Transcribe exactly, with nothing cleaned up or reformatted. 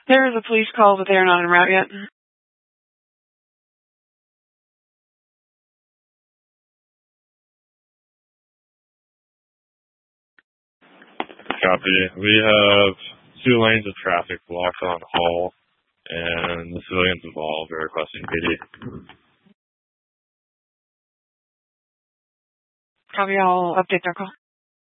There is a police call, but they are not en route yet. Copy. We have two lanes of traffic blocked on Hall, and the civilians involved are requesting P D. Copy, I'll update their call.